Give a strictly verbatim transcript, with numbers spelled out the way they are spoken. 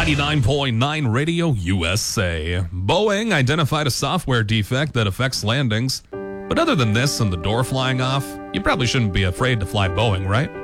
ninety-nine point nine Radio U S A. Boeing identified a software defect that affects landings. But other than this and the door flying off, you probably shouldn't be afraid to fly Boeing, right?